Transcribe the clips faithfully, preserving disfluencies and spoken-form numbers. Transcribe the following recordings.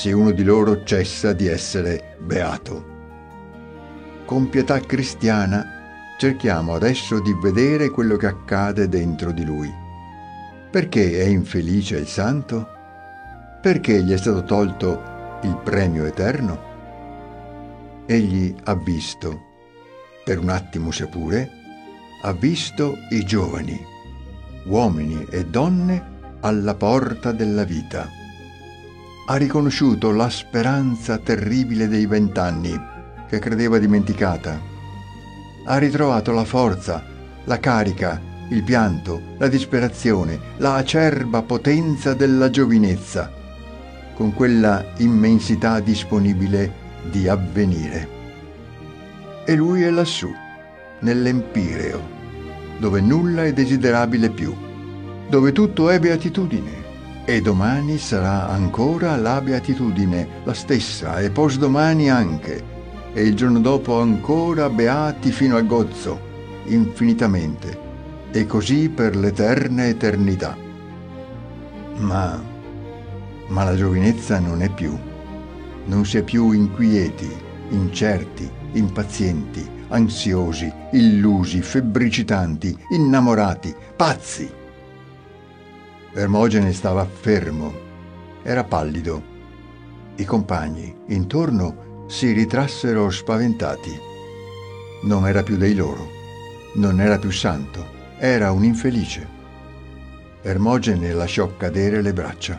se uno di loro cessa di essere beato. Con pietà cristiana cerchiamo adesso di vedere quello che accade dentro di lui. Perché è infelice il santo? Perché gli è stato tolto il premio eterno? Egli ha visto, per un attimo seppure, ha visto i giovani, uomini e donne alla porta della vita. Ha riconosciuto la speranza terribile dei vent'anni che credeva dimenticata. Ha ritrovato la forza, la carica, il pianto, la disperazione, la acerba potenza della giovinezza, con quella immensità disponibile di avvenire. E lui è lassù, nell'empireo, dove nulla è desiderabile più, dove tutto è beatitudine, e domani sarà ancora la beatitudine, la stessa, e posdomani anche, e il giorno dopo ancora beati fino al gozzo, infinitamente, e così per l'eterna eternità. Ma, ma la giovinezza non è più, non si è più inquieti, incerti, impazienti, ansiosi, illusi, febbricitanti, innamorati, pazzi. Ermogene stava fermo, era pallido. I compagni intorno si ritrassero spaventati. Non era più dei loro, non era più santo, era un infelice. Ermogene lasciò cadere le braccia.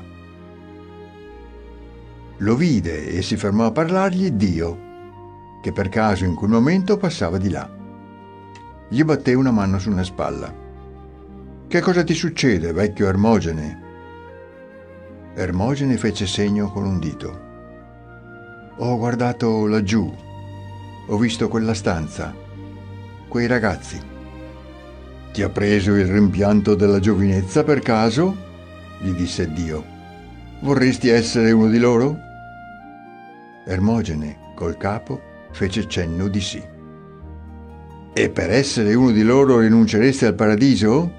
Lo vide e si fermò a parlargli Dio, che per caso in quel momento passava di là. Gli batté una mano su una spalla. «Che cosa ti succede, vecchio Ermogene?» Ermogene fece segno con un dito. «Ho guardato laggiù, ho visto quella stanza, quei ragazzi». «Ti ha preso il rimpianto della giovinezza per caso?» gli disse Dio. «Vorresti essere uno di loro?» Ermogene, col capo, fece cenno di sì. «E per essere uno di loro rinunceresti al paradiso?»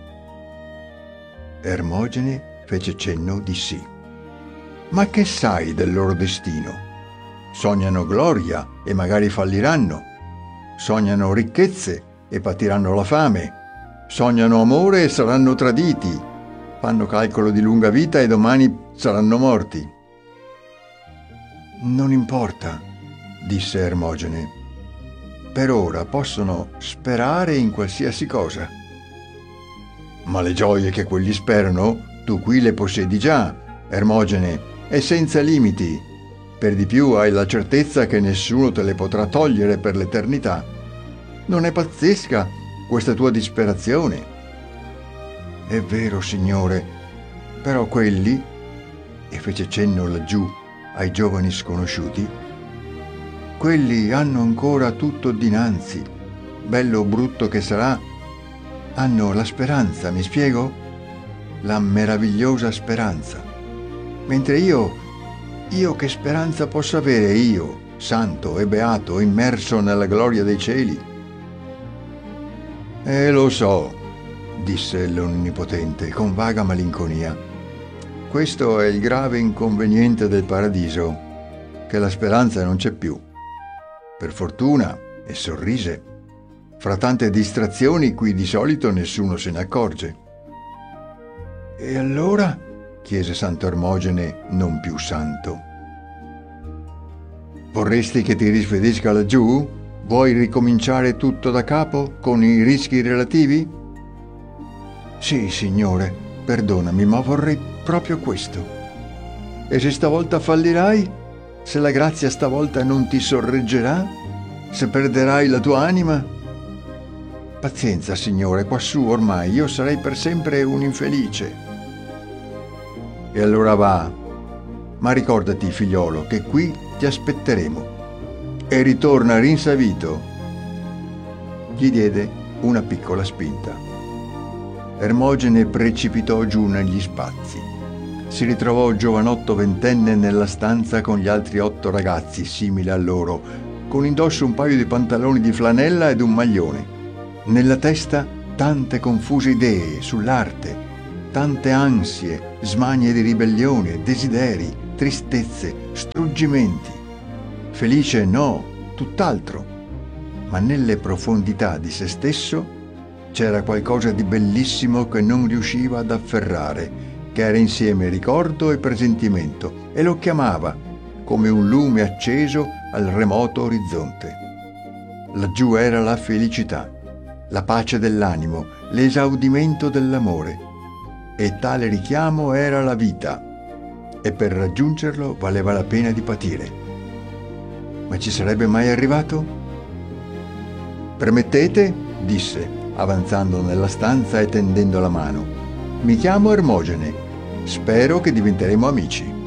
Ermogene fece cenno di sì. «Ma che sai del loro destino? Sognano gloria e magari falliranno. Sognano ricchezze e patiranno la fame. Sognano amore e saranno traditi. Fanno calcolo di lunga vita e domani saranno morti». «Non importa», disse Ermogene. «Per ora possono sperare in qualsiasi cosa». «Ma le gioie che quelli sperano, tu qui le possiedi già, Ermogene, e senza limiti. Per di più hai la certezza che nessuno te le potrà togliere per l'eternità. Non è pazzesca questa tua disperazione?» «È vero, Signore, però quelli», e fece cenno laggiù ai giovani sconosciuti, «quelli hanno ancora tutto dinanzi, bello o brutto che sarà, hanno la speranza, mi spiego? La meravigliosa speranza. Mentre io, io che speranza posso avere io, santo e beato, immerso nella gloria dei cieli?» «Eh, lo so», disse l'Onnipotente con vaga malinconia. «Questo è il grave inconveniente del paradiso, che la speranza non c'è più. Per fortuna», e sorrise, «fra tante distrazioni qui di solito nessuno se ne accorge». «E allora?» chiese Santo Ermogene, non più santo. «Vorresti che ti rispedisca laggiù? Vuoi ricominciare tutto da capo, con i rischi relativi?» «Sì, Signore, perdonami, ma vorrei proprio questo». «E se stavolta fallirai? Se la grazia stavolta non ti sorreggerà? Se perderai la tua anima?» «Pazienza, Signore, quassù ormai io sarei per sempre un infelice». «E allora va, ma ricordati, figliolo, che qui ti aspetteremo, e ritorna rinsavito». Gli diede una piccola spinta. Ermogene precipitò giù negli spazi. Si ritrovò giovanotto ventenne nella stanza con gli altri otto ragazzi simili a loro, con indosso un paio di pantaloni di flanella ed un maglione. Nella testa tante confuse idee sull'arte, tante ansie, smanie di ribellione, desideri, tristezze, struggimenti. Felice no, tutt'altro. Ma nelle profondità di se stesso c'era qualcosa di bellissimo che non riusciva ad afferrare, che era insieme ricordo e presentimento, e lo chiamava, come un lume acceso al remoto orizzonte. Laggiù era la felicità, la pace dell'animo, l'esaudimento dell'amore, e tale richiamo era la vita, e per raggiungerlo valeva la pena di patire. Ma ci sarebbe mai arrivato? «Permettete?» disse, avanzando nella stanza e tendendo la mano. «Mi chiamo Ermogene. Spero che diventeremo amici».